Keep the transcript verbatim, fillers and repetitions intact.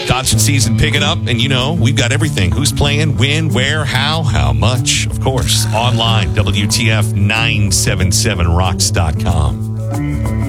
Concert season picking up, and you know, we've got everything. Who's playing, when, where, how, how much. Of course, online, W T F nine seven seven rocks dot com.